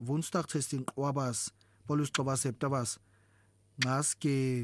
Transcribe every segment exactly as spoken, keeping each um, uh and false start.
Woensdag testing wabas Paulus Qobas septabas ngaske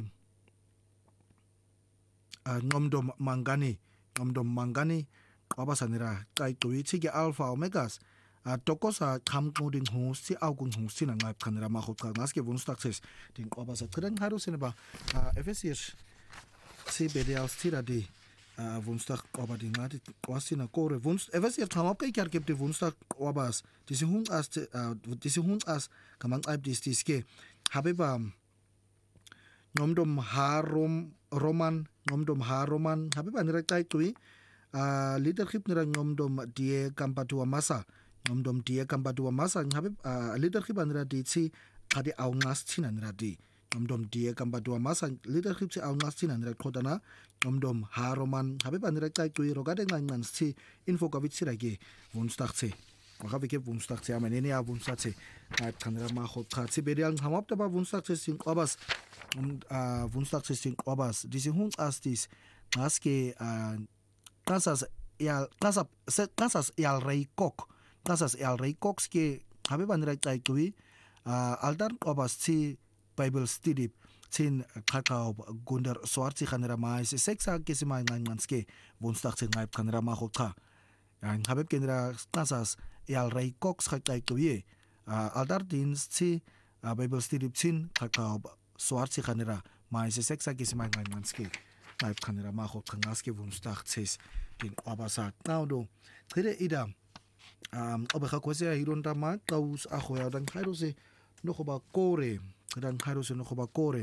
ngomdom mangani ngomdom mangani qabasanira qayqwithi ke alpha omegas tokosa qhamqudi nghusi awkunghusi nanqa qhanira mahoqa ngaske Woensdag test din qabasa qhidan harusene ba efesies sibedial stiradi Woensdag qaba dingathi qwasina kore Woensdag efesies qhamapke ikarkepte Woensdag qabas disihun as disihun as kamanqayb distiske habeba ngomdom harom roman ngomdom haroman habeba nira qayqwi leadership nira ngomdom die kampatu masa ngomdom die kampatu masa ngabe leadership nira dithi qadi awnqasthina nira di ngomdom die kampatu masa leadership si awnqasthina nira qhodana ngomdom haroman habeba nira qayqwi rogade nganqan si info kavitsira ke Woensdag tse Wakabe ke Woensdag tse amenene ya Woensdag tse qhanira ma khotha siberial ngamapta ba Woensdag tse sin qabas Woensdag tse sin qabas disihun astis ngaske qasas yal qasap qasas yal reikok qasas yal reikoks ke habeba nira qayqwi aldar qabas tsi Bible study tin qaqaw gundar swarti khanira mai se sexa ke simai nganske Woensdag tse ngai khanira ma khotha yang habeb kendra qasas yal reikoks qayqwi aldar din tsi Bible study tin qaqaw swarti khanira mai se sexa ke simai nganske ngai khanira ma khotha ngaske Woensdag tse din qabasa qawdo qire ida um obekha kwese hironda ma qaus akhoya dan khairose nogoba kore dan khairose nogoba kore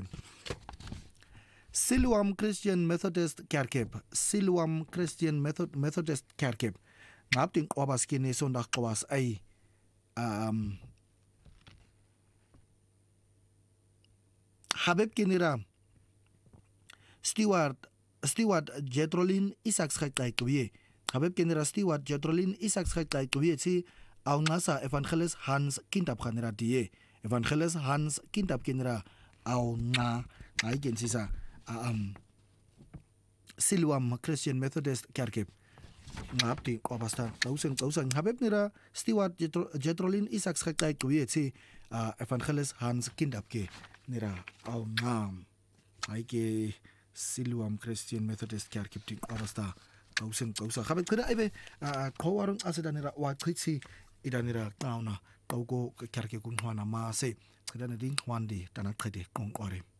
Siloam Christian Methodist Kerkeb Siloam Christian Method Methodist Kerkeb ngapting qabas kini Sondag qawas ay um habeb kinira Stewart Stewart Jetrolin Isaacs qayqwi habeb kenera Stewart Jetrolin Isaacs qayqwi thi awnasa evangelist Hans Kintab khanera die evangelist Hans Kintab kenera awna ay kensisa um Siloam Christian Methodist Kerkeb ngapti qabasta qausen qausan habeb nira Stewart Jetrolin Isaacs qayqwi thi evangelist Hans Kintab ke nira awna ay ke Siloam Christian Methodist Kerkeb ting arasta qausen qausa habeb qira ibe qawarung asedanira wa qitsi idanira tauna qauko kerke kunhwana ma se qidana ding hwandi tanak qede qonqore